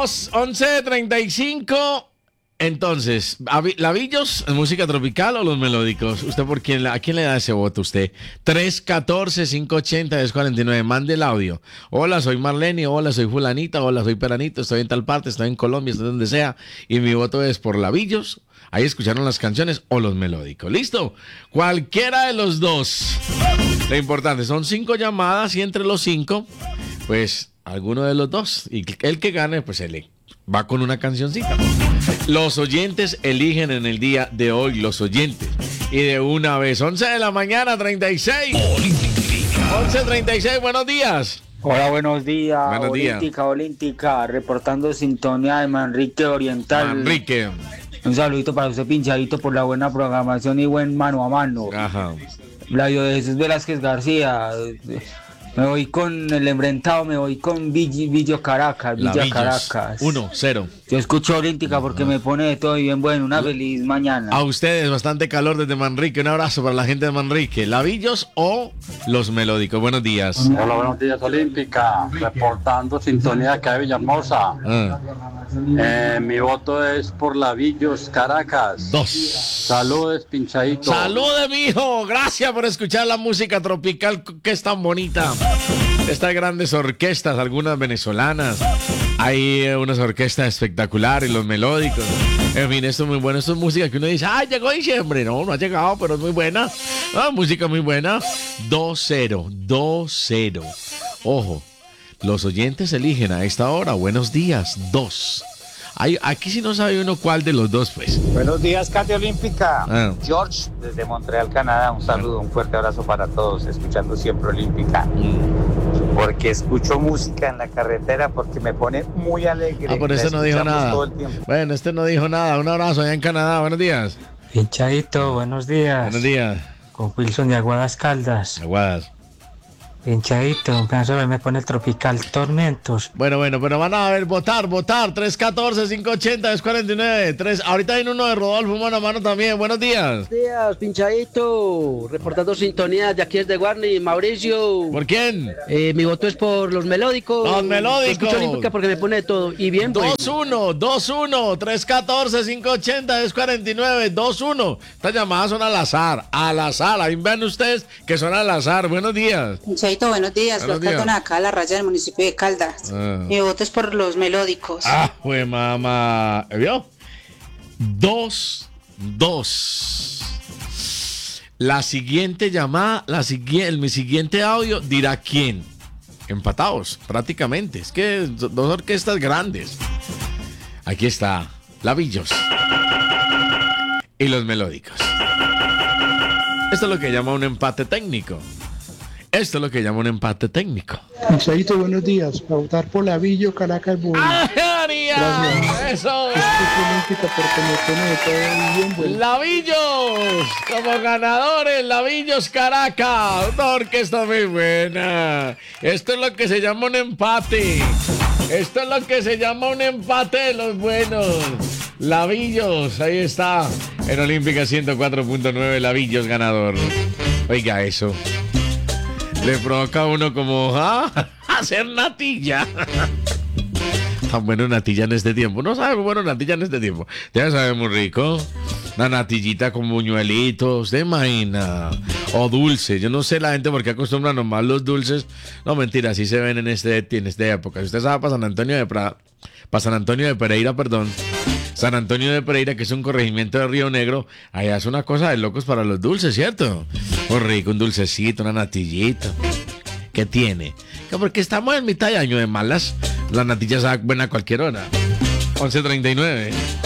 11:35. Entonces, ¿Lavillos, música tropical o los melódicos? ¿Usted a quién le da ese voto usted? 314-580-1049. Mande el audio. Hola, soy Marlene. Hola, soy fulanita. Hola, soy peranito. Estoy en tal parte, estoy en Colombia, estoy donde sea. Y mi voto es por Lavillos. Ahí escucharon las canciones o los melódicos. ¿Listo? Cualquiera de los dos. Lo importante, son 5 llamadas y entre los 5, pues, alguno de los dos. Y el que gane, pues, él va con una cancioncita. Los oyentes eligen en el día de hoy, los oyentes. Y de una vez, 11 de la mañana, 36. 11:36, buenos días. Hola, buenos días. Buenos días. Olímpica, reportando sintonía de Manrique Oriental. Manrique. Un saludito para usted, pinchadito, por la buena programación y buen mano a mano. Ajá. Flavio de Jesús Velázquez García. Me voy con el embrentado, me voy con Villa Caracas. Villa Caracas. 1-0. Yo escucho Olímpica porque me pone de todo y bien bueno. Una feliz mañana. A ustedes, bastante calor desde Manrique. Un abrazo para la gente de Manrique. ¿Lavillos o los melódicos? Buenos días. Hola, buenos días, Olímpica. Reportando sintonía acá de Villahermosa. Mi voto es por Lavillos, Caracas. 2. Saludos, pinchadito. Salude, mijo. Gracias por escuchar la música tropical que es tan bonita. Estas grandes orquestas, algunas venezolanas. Hay unas orquestas espectaculares, los melódicos. En fin, esto es muy bueno. Esto es música que uno dice, ¡ay, llegó diciembre! No ha llegado, pero es muy buena. Música muy buena. 2-0. Ojo, los oyentes eligen a esta hora. Buenos días. 2. Aquí sí no sabe uno cuál de los dos, pues. Buenos días, Katy Olímpica. George, desde Montreal, Canadá. Un saludo, un fuerte abrazo para todos, escuchando siempre Olímpica. Porque escucho música en la carretera porque me pone muy alegre. Por eso no dijo nada. Todo el tiempo. Bueno, no dijo nada. Un abrazo allá en Canadá. Buenos días. Pinchadito, buenos días. Buenos días. Con Wilson de Aguadas Caldas. Aguadas. Pinchadito, me pone el Tropical Tormentos. Bueno, pero van a ver, votar. 314-580-1049. Ahorita hay uno de Rodolfo mano a mano también. Buenos días. Buenos días, pinchadito. Reportando sintonía de aquí desde Guarni, Mauricio. ¿Por quién? Mi voto es por los melódicos. Los melódicos. Escucho Olímpica porque me pone de todo. Y bien, 2-1. 314-580-1049. 2-1. Estas llamadas son al azar. Ahí ven ustedes que son al azar. Buenos días. Pinchadito, buenos días. Los Caldona acá a la raya del municipio de Caldas. Mi voto es por los melódicos. Pues mamá. ¿Vio? 2-2. La siguiente llamada, mi siguiente audio dirá quién. Empatados, prácticamente. Es que dos orquestas grandes. Aquí está, Lavillos y los melódicos. Esto es lo que llama un empate técnico. Pinchadito, buenos días. Para votar por Lavillos, Caracas, Gracias. Eso. Porque me pone de todo bien bueno. Lavillos, como ganadores, Lavillos Caracas. Una orquesta muy buena. Esto es lo que se llama un empate. De los buenos. Lavillos, ahí está. En Olímpica 104.9, Lavillos ganador. Oiga eso. Le provoca a uno como hacer natilla. Tan bueno natilla en este tiempo. No sabe muy bueno natilla en este tiempo. Ya sabe muy rico. Una natillita con buñuelitos, ¿se imagina? O dulce. Yo no sé la gente por qué acostumbra nomás los dulces. No, mentira, así se ven en esta época. Si usted sabe para San Antonio de Pereira, San Antonio de Pereira, que es un corregimiento de Río Negro, allá es una cosa de locos para los dulces, ¿cierto? Muy rico, un dulcecito, una natillita. ¿Qué tiene? Que porque estamos en mitad de año de malas, la natilla sabe buena a cualquier hora. 11:39.